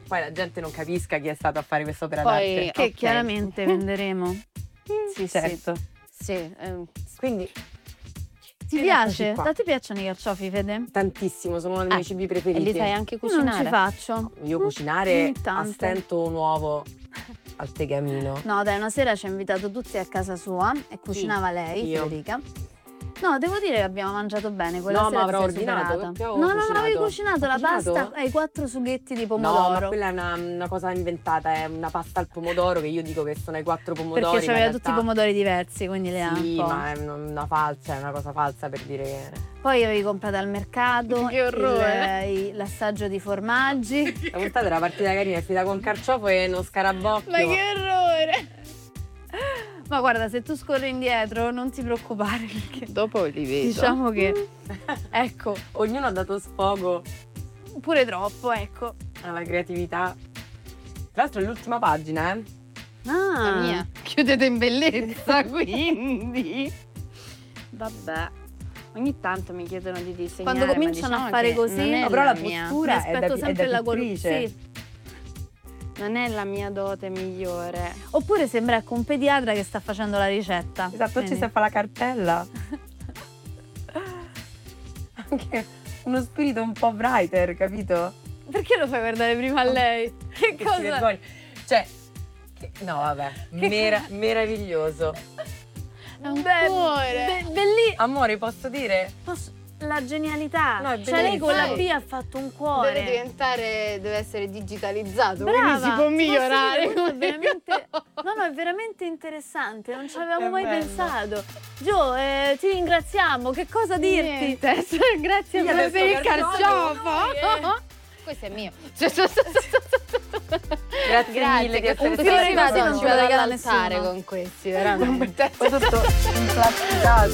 poi la gente non capisca chi è stato a fare questa opera d'arte. Che chiaramente venderemo. Sì, certo. Sì. Quindi Ti piace? A te piacciono i carciofi, Fede? tantissimo, sono uno dei miei cibi preferiti. E li sai anche Io cucinare? non ci faccio. Io cucinare Ogni tanto. a stento un uovo al tegamino. No, dai, una sera ci ha invitato tutti a casa sua e cucinava lei, Io. Federica. No, devo dire che abbiamo mangiato bene. Quella No, sera ma avrò ti sei ordinato, superata. che avevo No, cucinato. avevi cucinato Ho la cucinato? pasta ai 4 sughetti di No, pomodoro. ma quella è una cosa inventata, è una pasta al pomodoro che io dico che sono i 4 pomodori. Perché ma in c'aveva realtà- tutti i pomodori diversi, quindi le ha un Sì, po'. ma è una falsa, è una cosa falsa per dire che... Poi avevi comprato al mercato Che orrore. l'assaggio di formaggi. La puntata era partita carina, è finita con carciofo e uno scarabocchio. Ma che orrore! Ma guarda, se tu scorri indietro non ti preoccupare perché Dopo li vedo. diciamo che ecco, Ognuno ha dato sfogo pure troppo, ecco. alla creatività. Tra l'altro è l'ultima pagina, eh? Ah, La mia. Chiudete in bellezza, quindi. Vabbè. Ogni tanto mi chiedono di disegnare. quando cominciano ma a diciamo fare che così, non è No, però la mia. postura mi è da, aspetto è sempre da la pittrice. sì. Non è la mia dote migliore. Oppure sembra ecco un pediatra che sta facendo la ricetta. Esatto, ci Vedi? stai a fare la cartella. Anche uno spirito un po' writer, capito? Perché lo fai guardare prima a lei? Che Che si cosa? vergogna. Cioè, no vabbè, meraviglioso. È un cuore. Amore, posso dire? La genialità. No, è cioè lei con la bellissimo. B ha fatto un cuore. Deve essere digitalizzato, Brava. quindi si può Ti posso migliorare. dire, questo è veramente, no, è veramente interessante, non ci avevamo È mai bello. pensato. Gio, ti ringraziamo, che cosa dirti? Niente, grazie Io per adesso il carciofo, carciofo. Questo è mio. Grazie mille di essere comunque stata se qui. vado, Non ci ci vado a vado da cantare nessuno. con questi, veramente. Poi sotto implasticato.